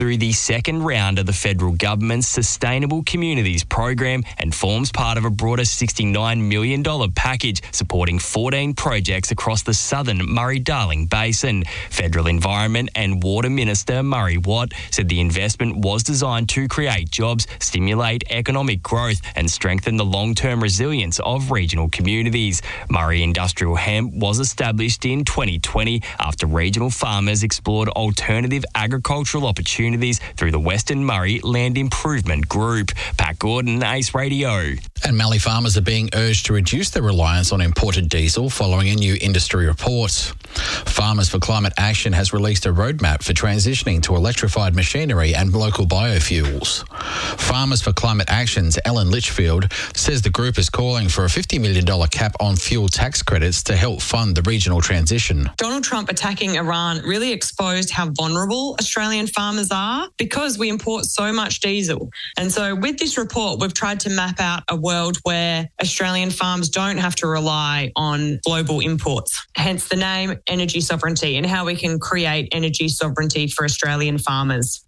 through the second round of the federal government's Sustainable Communities program and forms part of a broader $69 million package supporting 14 projects across the southern Murray-Darling Basin. Federal Environment and Water Minister Murray Watt said the investment was designed to create jobs, stimulate economic growth and strengthen the long-term resilience of regional communities. Murray Industrial Hemp was established in 2020 after regional farmers explored alternative agricultural opportunities through the Western Murray Land Improvement Group. Pat Gordon, Ace Radio. And Mallee farmers are being urged to reduce their reliance on imported diesel following a new industry report. Farmers for Climate Action has released a roadmap for transitioning to electrified machinery and local biofuels. Farmers for Climate Action's Ellen Litchfield says the group is calling for a $50 million cap on fuel tax credits to help fund the regional transition. Donald Trump attacking Iran really exposed how vulnerable Australian farmers are because we import so much diesel. And so with this report, we've tried to map out a world where Australian farms don't have to rely on global imports, hence the name Energy Sovereignty, and how we can create energy sovereignty for Australian farmers.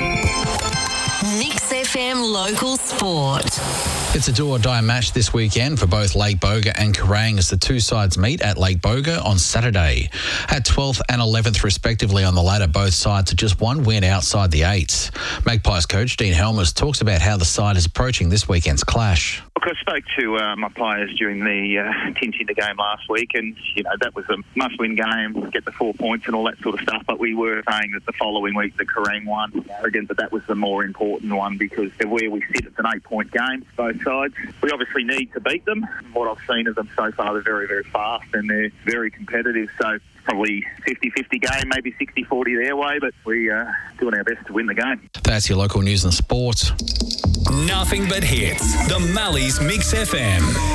Mix FM Local Sport. It's a do-or-die match this weekend for both Lake Boga and Kerrang as the two sides meet at Lake Boga on Saturday. At 12th and 11th respectively on the ladder, both sides are just one win outside the eights. Magpies coach Dean Helmers talks about how the side is approaching this weekend's clash. Look, I spoke to my players during the Tintinda game last week, and that was a must-win game, get the 4 points and all that sort of stuff. But we were saying that the following week the Kerrang one, arrogant, that was the more important one because of where we sit. It's an 8-point game, both sides. We obviously need to beat them. What I've seen of them so far, they're very, very fast and they're very competitive. So probably 50-50 game, maybe 60-40 their way, but we're doing our best to win the game. That's your local news and sport. Nothing but hits. The Mallee's Mix FM.